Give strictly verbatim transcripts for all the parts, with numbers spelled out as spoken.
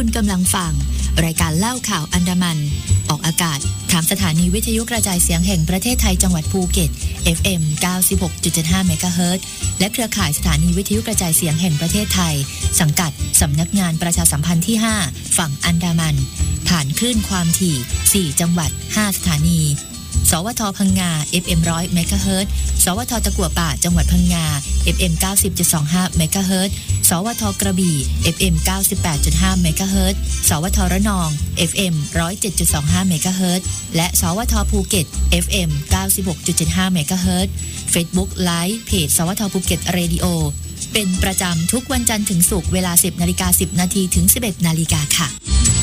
คุณกำลังฟังรายการเล่าข่าวอันดามันออกอากาศทางสถานีวิทยุกระจายเสียงแห่งประเทศไทยจังหวัดภูเก็ต เอฟ เอ็ม เก้าสิบหกจุดเจ็ดห้า เมกะเฮิรตซ์และเครือข่ายสถานีวิทยุกระจายเสียงแห่งประเทศไทยสังกัดสำนักงานประชาสัมพันธ์ที่ห้าฝั่งอันดามันฐานคลื่นความถี่สี่จังหวัดห้าสถานีสวทพังงา เอฟ เอ็ม หนึ่งร้อย เมกะเฮิรตซ์สวทตะกั่วป่าจังหวัดพังงา เอฟ เอ็ม เก้าสิบจุดสองห้า เมกะเฮิรตซ์สวทกระบี่ เอฟ เอ็ม เก้าสิบแปดจุดห้า เมกะเฮิรตซ์สวทระนอง เอฟ เอ็ม หนึ่งร้อยเจ็ดจุดสองห้า เมกะเฮิรตซ์และสวทภูเก็ต เอฟ เอ็ม เก้าสิบหกจุดเจ็ดห้า เมกะเฮิรตซ์ Facebook Live เพจสวทภูเก็ตเรดิโอเป็นประจำทุกวันจันทร์ถึงศุกร์เวลา สิบนาฬิกาสิบนาทีถึง สิบเอ็ดนาฬิกาค่ะ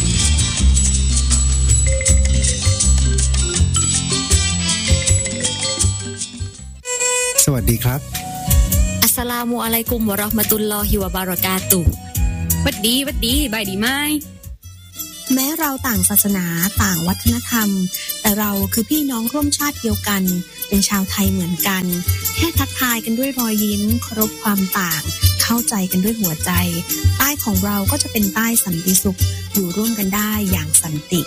สวัสดีครับอัสสลามุอะลัยกุมวะเราะห์มะตุลลอฮิวะบะเราะกาตุฮ์วัดดีวัดดีบายดีไหมแม้เราต่างศาสนาต่างวัฒนธรรมแต่เราคือพี่น้องร่วมชาติเดียวกันเป็นชาวไทยเหมือนกันแค่ทักทายกันด้วยรอยยิ้มเคารพความต่างเข้าใจกันด้วยหัวใจใต้ของเราก็จะเป็นใต้สันติสุขอยู่ร่วมกันได้อย่างสันติ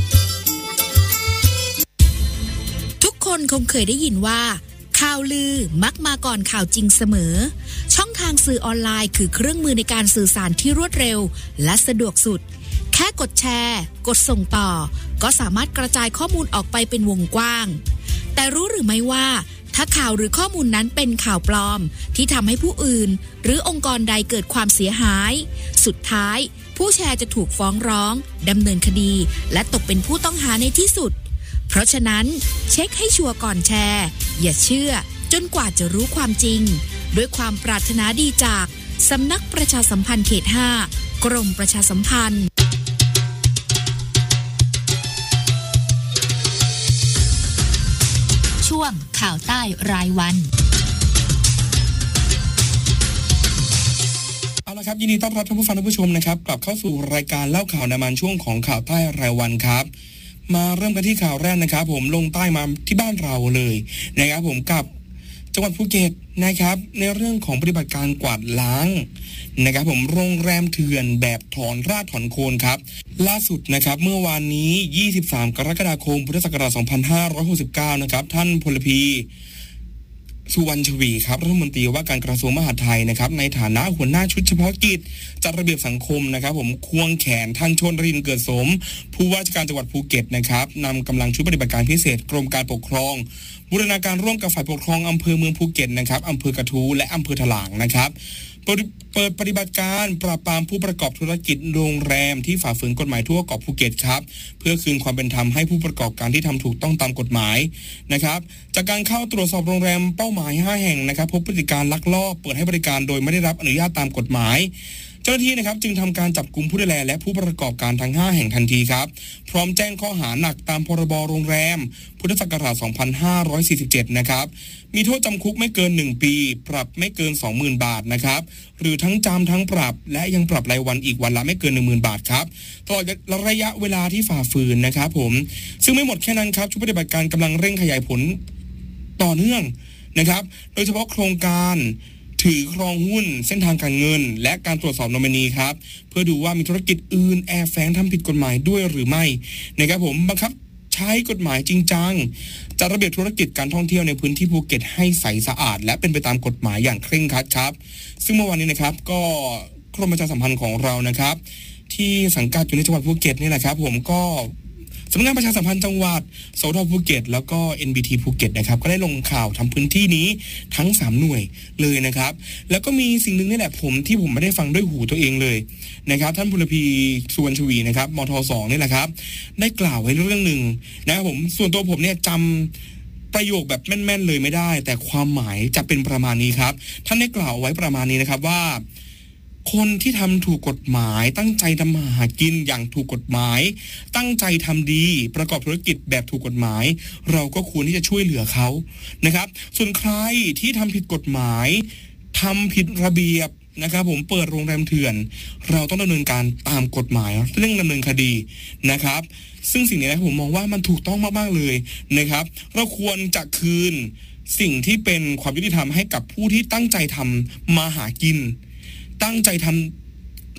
ทุกคนคงเคยได้ยินว่าข่าวลือมักมาก่อนข่าวจริงเสมอช่องทางสื่อออนไลน์คือเครื่องมือในการสื่อสารที่รวดเร็วและสะดวกสุดแค่กดแชร์กดส่งต่อก็สามารถกระจายข้อมูลออกไปเป็นวงกว้างแต่รู้หรือไม่ว่าถ้าข่าวหรือข้อมูลนั้นเป็นข่าวปลอมที่ทำให้ผู้อื่นหรือองค์กรใดเกิดความเสียหายสุดท้ายผู้แชร์จะถูกฟ้องร้องดำเนินคดีและตกเป็นผู้ต้องหาในที่สุดเพราะฉะนั้นเช็คให้ชัวร์ก่อนแชร์อย่าเชื่อจนกว่าจะรู้ความจริงด้วยความปรารถนาดีจากสำนักประชาสัมพันธ์เขตห้ากรมประชาสัมพันธ์ช่วงข่าวใต้รายวันเอาละครับยินดีต้อนรับท่านผู้ฟังท่านผู้ชมนะครับกลับเข้าสู่รายการเล่าข่าวนามันช่วงของข่าวใต้รายวันครับมาเริ่มกันที่ข่าวแรกนะครับผมลงใต้มาที่บ้านเราเลยนะครับผมกับจังหวัดภูเก็ตนะครับในเรื่องของปฏิบัติการกวาดล้างนะครับผมโรงแรมเถื่อนแบบถอนรากถอนโคนครับล่าสุดนะครับเมื่อวานนี้ยี่สิบสามกรกฎาคมพุทธศักราชสองพันห้าร้อยหกสิบเก้านะครับท่านพลพีสุวรรณชวีครับรัฐมนตรีว่าการกระทรวงมหาดไทยนะครับในฐานะหัวหน้าชุดเฉพาะกิจจัดระเบียบสังคมนะครับผมควงแขนท่านชลรินทร์เกิดสมผู้ว่าราชการจังหวัดภูเก็ตนะครับนำกำลังชุดปฏิบัติการพิเศษกรมการปกครองบูรณาการร่วมกับฝ่ายปกครองอำเภอเมืองภูเก็ตนะครับอำเภอกระทู้และอำเภอถลางนะครับเปิดปฏิบัติการปราบปรามผู้ประกอบธุรกิจโรงแรมที่ฝ่าฝืนกฎหมายทั่วเกาะภูเก็ตครับเพื่อคืนความเป็นธรรมให้ผู้ประกอบการที่ทำถูกต้องตามกฎหมายนะครับจากการเข้าตรวจสอบโรงแรมเป้าหมายห้าแห่งนะครับพบพฤติการลักลอบเปิดให้บริการโดยไม่ได้รับอนุญาตตามกฎหมายเจ้าหน้าที่นะครับจึงทำการจับกุมผู้ดูแลและผู้ประกอบการทั้งห้าแห่งทันทีครับพร้อมแจ้งข้อหาหนักตามพรบโรงแรมพุทธศักราชสองพันห้าร้อยสี่สิบเจ็ดนะครับมีโทษจำคุกไม่เกินหนึ่งปีปรับไม่เกิน สองหมื่น บาทนะครับหรือทั้งจำทั้งปรับและยังปรับรายวันอีกวันละไม่เกิน หนึ่งหมื่น บาทครับตลอดระยะเวลาที่ฝ่าฝืนนะครับผมซึ่งไม่หมดแค่นั้นครับชุดปฏิบัติการกำลังเร่งขยายผลต่อเนื่องนะครับโดยเฉพาะโครงการถือครองหุ้นเส้นทางการเงินและการตรวจสอบโนมินีครับเพื่อดูว่ามีธุรกิจอื่นแอบแฝงทำผิดกฎหมายด้วยหรือไม่นะครับผมบังคับใช้กฎหมายจริงจังจัดระเบียบธุรกิจการท่องเที่ยวในพื้นที่ภูเก็ตให้ใสสะอาดและเป็นไปตามกฎหมายอย่างเคร่งครัดครับซึ่งเมื่อวานนี้นะครับก็กรมประชาสัมพันธ์ของเรานะครับที่สังกัดอยู่ในจังหวัดภูเก็ตนี่แหละครับผมก็สำนักงานประชาสัมพันธ์จังหวัดสทภูเก็ตแล้วก็ เอ็น บี ที ภูเก็ตนะครับก็ได้ลงข่าวทำพื้นที่นี้ทั้งสามหน่วยเลยนะครับแล้วก็มีสิ่งหนึ่งนี่แหละผมที่ผมไม่ได้ฟังด้วยหูตัวเองเลยนะครับท่านพลพีสุวรรณชวีนะครับมทสองนี่แหละครับได้กล่าวไว้เรื่องหนึ่งนะครับผมส่วนตัวผมเนี่ยจำประโยคแบบแม่นๆเลยไม่ได้แต่ความหมายจะเป็นประมาณนี้ครับท่านได้กล่าวไว้ประมาณนี้นะครับว่าคนที่ทำถูกกฎหมายตั้งใจทำมาหากินอย่างถูกกฎหมายตั้งใจทำดีประกอบธุรกิจแบบถูกกฎหมายเราก็ควรที่จะช่วยเหลือเขานะครับส่วนใครที่ทำผิดกฎหมายทำผิดระเบียบนะครับผมเปิดโรงแรมเถื่อนเราต้องดำเนินการตามกฎหมายเร่งดำเนินคดีนะครับซึ่งสิ่งนี้นะผมมองว่ามันถูกต้องมากๆเลยนะครับเราควรจะคืนสิ่งที่เป็นความยุติธรรมให้กับผู้ที่ตั้งใจทำมาหากินตั้งใจท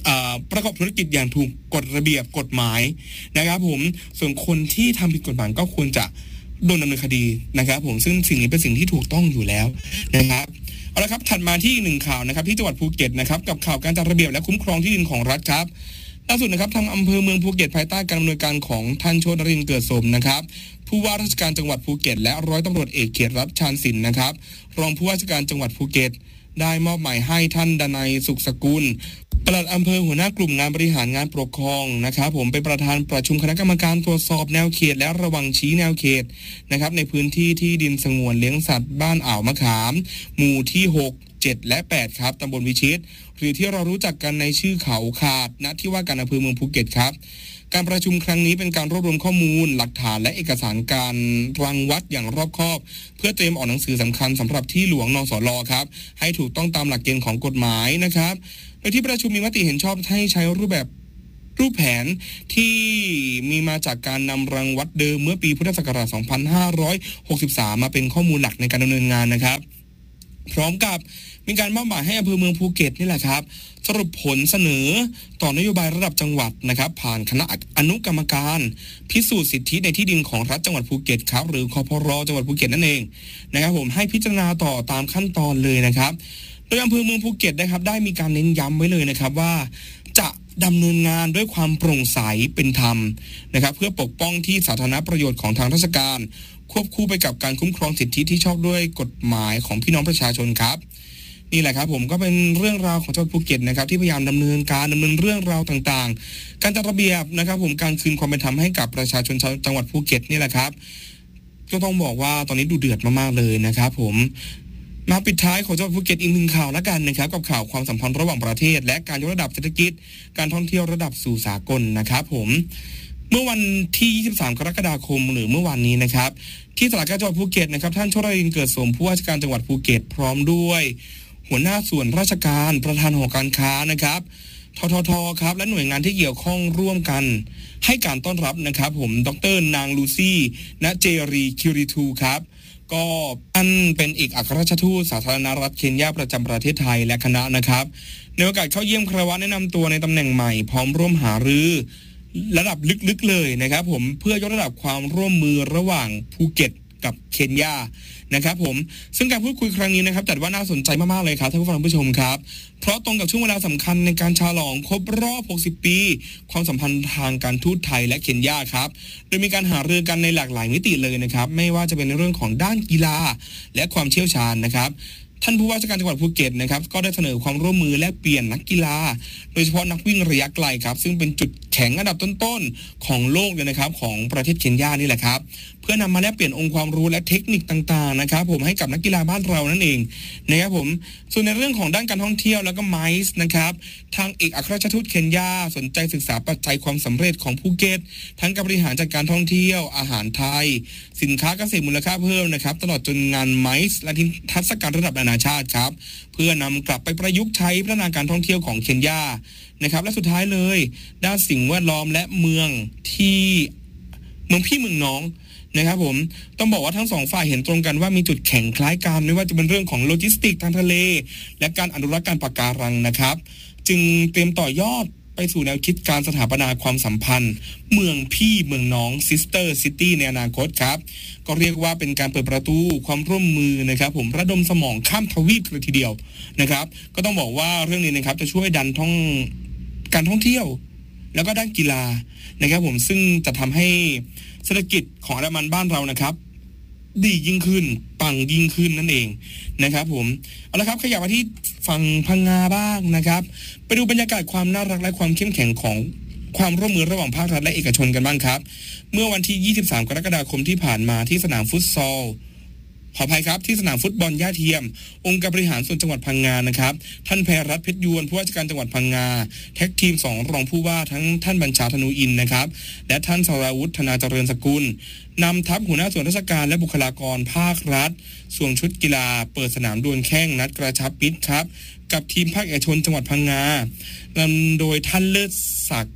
ประกอบธุรกิจอย่างถูกกฎระเบียบกฎหมายนะครับผมส่วนคนที่ทำผิดกฎหมายก็ควรจะโดนดำเนินคดีนะครับผมซึ่งสิ่งนี้เป็นสิ่งที่ถูกต้องอยู่แล้วนะครับเอาละครับถัดมาที่หนึ่งข่าวนะครับที่จังหวัดภูเก็ตนะครับกับข่าวการจัดระเบียบและคุ้มครองที่ดินของรัฐครับล่าสุดนะครับทางอำเภอเมืองภูเก็ตภายใต้การดำเนินการของท่านโชตินรินทร์เกิดสมนะครับผู้ว่าราชการจังหวัดภูเก็ตและร้อยตำรวจเอกเขตรัฐชาญศิลป์นะครับรองผู้ว่าราชการจังหวัดภูเก็ตได้มอบหมายให้ท่านดนัยสุขสกุลปลัดอำเภอหัวหน้ากลุ่มงานบริหารงานปกครองนะครับผมเป็นประธานประชุมคณะกรรมการตรวจสอบแนวเขตและระวังชี้แนวเขตนะครับในพื้นที่ที่ดินสงวนเลี้ยงสัตว์บ้านอ่าวมะขามหมู่ที่หก เจ็ดและแปดครับตำบลวิชิตหรือที่เรารู้จักกันในชื่อเขาขาดณที่ว่าการอำเภอเมืองภูเก็ตครับการประชุมครั้งนี้เป็นการรวบรวมข้อมูลหลักฐานและเอกสารการรังวัดอย่างรอบคอบเพื่อเตรียมออกหนังสือสำคัญสำหรับที่หลวงนสล.ครับให้ถูกต้องตามหลักเกณฑ์ของกฎหมายนะครับโดยที่ประชุมมีมติเห็นชอบให้ใช้รูปแบบรูปแผนที่มีมาจากการนำรังวัดเดิมเมื่อปีพุทธศักราช สองพันห้าร้อยหกสิบสาม มาเป็นข้อมูลหลักในการดำเนินงานนะครับพร้อมกับมีการมอบหมายให้อำเภอเมืองภูเก็ตนี่แหละครับสรุปผลเสนอต่อนโยบายระดับจังหวัดนะครับผ่านคณะอนุกรรมการพิสูจน์สิทธิในที่ดินของรัฐจังหวัดภูเก็ตครับหรือคพร.จังหวัดภูเก็ตนั่นเองนะครับผมให้พิจารณาต่อตามขั้นตอนเลยนะครับโดยอำเภอเมืองภูเก็ตนะครับได้มีการเน้นย้ำไว้เลยนะครับว่าจะดำเนินงานด้วยความโปร่งใสเป็นธรรมนะครับเพื่อปกป้องที่สาธารณประโยชน์ของทางราชการควบคู่ไปกับการคุ้มครองสิทธิที่ชอบด้วยกฎหมายของพี่น้องประชาชนครับนี่แหละครับผมก็เป็นเรื่องราวของจังหวัดภูเก็ตนะครับที่พยายามดำเนินการดำเนินเรื่องราวต่างๆการจัดระเบียบนะครับผมการคืนความเป็นธรรมให้กับประชาชนจังหวัดภูเก็ตนี่แหละครับก็ต้องบอกว่าตอนนี้ดูเดือดมากๆเลยนะครับผมมาปิดท้ายของจังหวัดภูเก็ตอีกหนึ่งข่าวแล้วกันนะครับกับข่าวความสัมพันธ์ระหว่างประเทศและการยกระดับเศรษฐกิจการท่องเที่ยวระดับสู่สากลนะครับผมเมื่อวันที่ยี่สิบสามกรกฎาคมหรือเมื่อวานนี้นะครับที่ตลาดกลางจังหวัดภูเก็ตนะครับท่านโชตินรินทร์เกิดสมผู้ว่าราชการจังหวัดภูเก็ตพร้อมด้วยหัวหน้าส่วนราชการประธานหอการค้านะครับทททครับและหน่วยงานที่เกี่ยวข้องร่วมกันให้การต้อนรับนะครับผมดร.นางลูซี่ณเจรีคิริทูครับก็ท่านเป็นเอกอัครราชทูตสาธารณรัฐเคนยาประจำประเทศไทยและคณะนะครับในโอกาสเข้าเยี่ยมคารวะแนะนำตัวในตำแหน่งใหม่พร้อมร่วมหารือระดับลึกๆเลยนะครับผมเพื่อยกระดับความร่วมมือระหว่างภูเก็ตกับเคนยานะครับผมซึ่งการพูดคุยครั้งนี้นะครับจัดว่าน่าสนใจมากๆเลยครับท่านผู้ฟังผู้ชมครับเพราะตรงกับช่วงเวลาสำคัญในการฉลองครบรอบหกสิบปีความสัมพันธ์ทางการทูตไทยและเคนยาครับโดยมีการหารือกันในหลากหลายมิติเลยนะครับไม่ว่าจะเป็นในเรื่องของด้านกีฬาและความเชี่ยวชาญนะครับท่านผู้ว่าราชการจังหวัดภูเก็ตนะครับก็ได้เสนอความร่วมมือแลกเปลี่ยนนักกีฬาโดยเฉพาะนักวิ่งระยะไกลครับซึ่งเป็นจุดแข็งอันดับต้นๆของโลกเลยนะครับของประเทศเคนยานี่แหละครับเพื่อนำมาแลกเปลี่ยนองค์ความรู้และเทคนิคต่างๆนะครับผมให้กับนักกีฬาบ้านเรานั่นเองนะครับผมส่วนในเรื่องของด้านการท่องเที่ยวแล้วก็ไมซ์นะครับทางเอกอัครราชทูตเคนยาสนใจศึกษาปัจจัยความสำเร็จของภูเก็ตทั้งการบริหารจัดการท่องเที่ยวอาหารไทยสินค้าเกษตรมูลค่าเพิ่มนะครับตลอดจนงานไมซ์และนิทรรศการระดับนานาชาติครับเพื่อนำกลับไปประยุกต์ใช้พัฒนาการท่องเที่ยวของเคนยานะครับและสุดท้ายเลยด้านสิ่งแวดล้อมและเมืองที่เมืองพี่เมืองน้องนะครับผมต้องบอกว่าทั้งสองฝ่ายเห็นตรงกันว่ามีจุดแข็งคล้ายกันไม่ว่าจะเป็นเรื่องของโลจิสติกทางทะเลและการอนุรักษ์การปะการังนะครับจึงเตรียมต่อยอดไปสู่แนวคิดการสถาปนาความสัมพันธ์เมืองพี่เมืองน้อง Sister City ในอนาคตครับก็เรียกว่าเป็นการเปิดประตูความร่วมมือนะครับผมระดมสมองข้ามทวีปเลยทีเดียวนะครับก็ต้องบอกว่าเรื่องนี้นะครับจะช่วยดันท่องการท่องเที่ยวแล้วก็ด้านกีฬานะครับผมซึ่งจะทำให้เศรษฐกิจของอันดามันบ้านเรานะครับดียิ่งขึ้นปังยิ่งขึ้นนั่นเองนะครับผมเอาละครับขยับมาที่ฝั่งพังงาบ้างนะครับไปดูบรรยากาศความน่ารักและความเข้มแข็งของความร่วมมือระหว่างภาครัฐและเอกชนกันบ้างครับเมื่อวันที่ยี่สิบสามกรกฎาคมที่ผ่านมาที่สนามฟุตซอลขออภัยครับที่สนามฟุตบอลย่าเทียมองค์การบริหารส่วนจังหวัดพังงานะครับท่านแพรรัตน์เพชรยวนผู้ว่าราชการจังหวัดพังงาแท็กทีมสองรองผู้ว่าทั้งท่านบัญชาธนูอินนะครับและท่านสราวุฒิธนาเจริญสกุลนำทัพหัวหน้าส่วนราชการและบุคลากรภาครัฐสวมชุดกีฬาเปิดสนามดวลแข้งนัดกระชับมิตรครับกับทีมภาคเอกชนจังหวัดพังงานำโดยท่านเลิศศักดิ์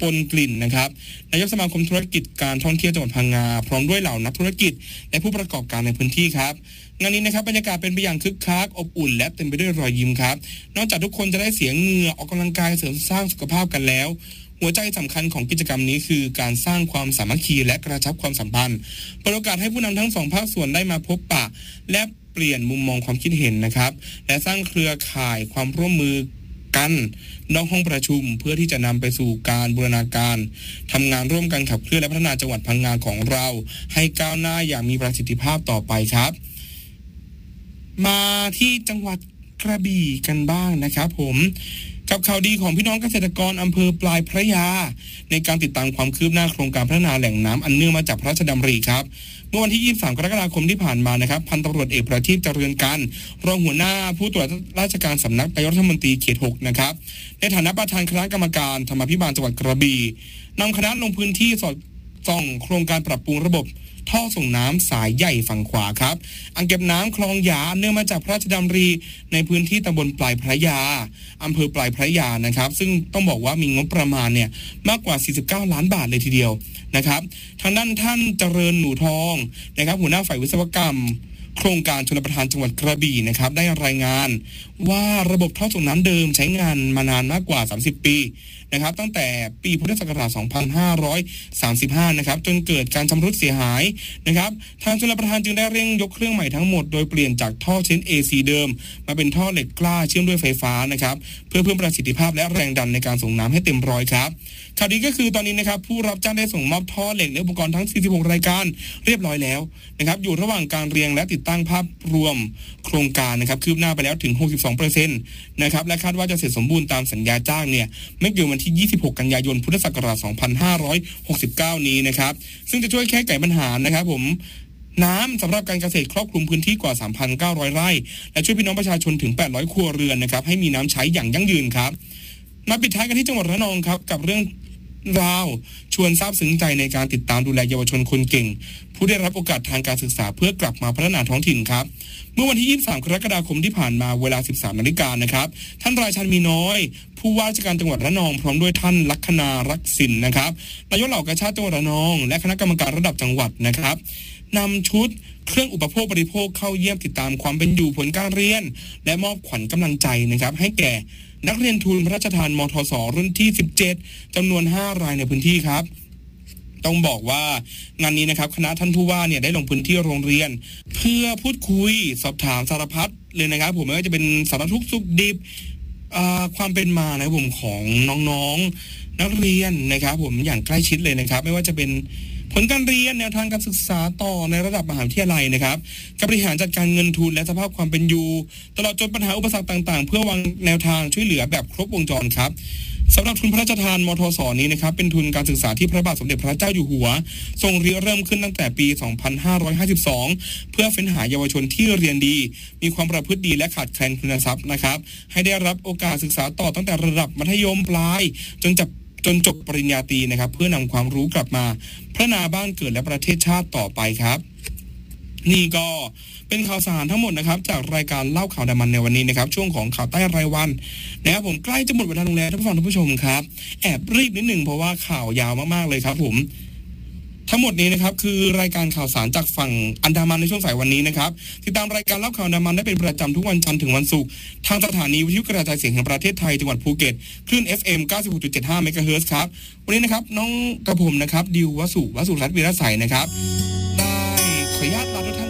ปนกลิ่นนะครับนายกสมาคมธุรกิจการท่องเที่ยวจังหวัดพังงาพร้อมด้วยเหล่านักธุรกิจและผู้ประกอบการในพื้นที่ครับงานนี้นะครับบรรยากาศเป็นไปอย่างคึกคักอบอุ่นและเต็มไปด้วยรอยยิ้มครับนอกจากทุกคนจะได้เสียเหงื่อออกกำลังกายเสริมสร้างสุขภาพกันแล้วหัวใจสำคัญของกิจกรรมนี้คือการสร้างความสามัคคีและกระชับความสัมพันธ์เปิดโอกาสให้ผู้นำทั้งสองภาคส่วนได้มาพบปะและเปลี่ยนมุมมองความคิดเห็นนะครับและสร้างเครือข่ายความร่วมมือกันนอกห้องประชุมเพื่อที่จะนำไปสู่การบูรณาการทำงานร่วมกันขับเคลื่อนและพัฒนาจังหวัดพังงาของเราให้ก้าวหน้าอย่างมีประสิทธิภาพต่อไปครับมาที่จังหวัดกระบี่กันบ้างนะครับผมกับข่าวดีของพี่น้องเกษตรกรอำเภอปลายพระยาในการติดตามความคืบหน้าโครงการพัฒนาแหล่งน้ำอันเนื่องมาจากพระราชดำริครับเมื่อวันที่ยี่สิบสามกรกฎาคมที่ผ่านมานะครับพันตำรวจเอกประทีปเจริญกันรองหัวหน้าผู้ตรวจราชการสำนักนายกรัฐมนตรีเขตหกนะครับในฐานะประธานคณะกรรมการธรรมาภิบาลจังหวัดกระบี่นำคณะลงพื้นที่สอดส่องโครงการปรับปรุงระบบท่อส่งน้ำสายใหญ่ฝั่งขวาครับอ่างเก็บน้ำคลองหยาเนื่องมาจากพระราชดำริในพื้นที่ตำบลปลายพระยาอำเภอปลายพระยานะครับซึ่งต้องบอกว่ามีงบประมาณเนี่ยมากกว่าสี่สิบเก้าล้านบาทเลยทีเดียวนะครับทางด้านท่านเจริญหนูทองนะครับหัวหน้าฝ่ายวิศวกรรมโครงการชลประทานจังหวัดกระบี่นะครับได้รายงานว่าระบบท่อส่งน้ำเดิมใช้งานมานานมากกว่าสามสิบปีนะครับตั้งแต่ปีพุทธศักราชสองพันห้าร้อยสามสิบห้านะครับจนเกิดการชำรุดเสียหายนะครับทางชลประทานจึงได้เร่งยกเครื่องใหม่ทั้งหมดโดยเปลี่ยนจากท่อชิ้น เอ ซี เดิมมาเป็นท่อเหล็กกล้าเชื่อมด้วยไฟฟ้านะครับเพื่อเพิ่มประสิทธิภาพและแรงดันในการส่งน้ำให้เต็มร้อยครับข่าวดีก็คือตอนนี้นะครับผู้รับจ้างได้ส่งมอบท่อเหล็กและอุปกรณ์ทั้งสี่สิบหกรายการเรียบร้อยแล้วนะครับอยู่ระหว่างการเรียงและติดตั้งภาพรวมโครงการนะครับคืบหน้าไปแล้วถึง หกสิบสองเปอร์เซ็นต์ นะครับและคาดว่าจะเสร็จสมบูรณ์ตามสัญญาจ้างเนี่ยไม่เกินวันที่ยี่สิบหกกันยายนพุทธศักราชสองพันห้าร้อยหกสิบเก้านี้นะครับซึ่งจะช่วยแก้ไขปัญหานะครับผมน้ำสำหรับการเกษตรครอบคลุมพื้นที่กว่า สามพันเก้าร้อย ไร่และช่วยพี่น้องประชาชนถึงแปดร้อยครัวเรือนนะครับให้มีน้ำใช้อย่างยั่งยืนครับมาปิดท้ายกันที่จังหวัดระนองครับกับเรื่องราวชวนซาบซึ้งใจในการติดตามดูแลเยาวชนคนเก่งผู้ได้รับโอกาสทางการศึกษาเพื่อกลับมาพัฒนาท้องถิ่นครับเมื่อวันที่ยี่สิบสามกรกฎาคมที่ผ่านมาเวลา สิบสามนาฬิกานะครับท่านราชันมีน้อยผู้ว่าราชการจังหวัดระนองพร้อมด้วยท่านลัคนารักษิณนะครับนายกเหล่ากาชาดจังหวัดระนองและคณะกรรมการระดับจังหวัดนะครับนำชุดเครื่องอุปโภคบริโภคเข้าเยี่ยมติดตามความเป็นอยู่ผลการเรียนและมอบขวัญกำลังใจนะครับให้แก่นักเรียนทุนพระราชทานมทส.รุ่นที่สิบเจ็ดจำนวนห้ารายในพื้นที่ครับต้องบอกว่างานนี้นะครับคณะท่านผู้ว่าเนี่ยได้ลงพื้นที่โรงเรียนเพื่อพูดคุยสอบถามสารพัดเลยนะครับผมไม่ว่าจะเป็นสารทุกข์สุขดิบความเป็นมานะครับผมของน้องๆนักเรียนนะครับผมอย่างใกล้ชิดเลยนะครับไม่ว่าจะเป็นผลการเรียนแนวทางการศึกษาต่อในระดับมหาวิทยาลัยนะครับการบริหารจัดการเงินทุนและสภาพความเป็นอยู่ตลอดจนปัญหาอุปสรรคต่างๆเพื่อวางแนวทางช่วยเหลือแบบครบวงจรครับสำหรับทุนพระราชทานมทส.นี้นะครับเป็นทุนการศึกษาที่พระบาทสมเด็จพระเจ้าอยู่หัวทรงริเริ่มขึ้นตั้งแต่ปี สองพันห้าร้อยห้าสิบสอง เพื่อเฟ้นหาเยาวชนที่เรียนดีมีความประพฤติดีและขาดแคลนคุณทรัพย์นะครับให้ได้รับโอกาสศึกษาต่อตั้งแต่ระดับมัธยมปลายจนจบจนจบปริญญาตรีนะครับเพื่อนำความรู้กลับมาพัฒนาบ้านเกิดและประเทศชาติต่อไปครับนี่ก็เป็นข่าวสารทั้งหมดนะครับจากรายการเล่าข่าวดามันในวันนี้นะครับช่วงของข่าวใต้รายวันนะครับผมใกล้จะหมดเวลาลงแล้วท่านผู้ฟังท่านผู้ชมครับแอบรีบนิดหนึ่งเพราะว่าข่าวยาวมากๆเลยครับผมทั้งหมดนี้นะครับคือรายการข่าวสารจากฝั่งอันดามันในช่วงสายวันนี้นะครับติดตามรายการเล่าข่าวอันดามันได้เป็นประจำทุกวันจันทร์ถึงวันศุกร์ทางสถานีวิทยุกระจายเสียงแห่งประเทศไทยจังหวัดภูเก็ตคลื่น เอฟ เอ็ม เก้าสิบหกจุดเจ็ดห้า เมกะเฮิรตซ์ครับวันนี้นะครับน้องกระผมนะครับดิววสุวสุรัตน์วีรศัยนะครับได้ขออนุญาตลาทุกท่าน